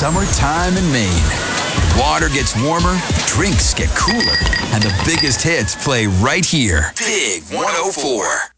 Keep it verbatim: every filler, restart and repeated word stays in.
summertime in Maine. Water gets warmer, drinks get cooler, and the biggest hits play right here. Big one oh four.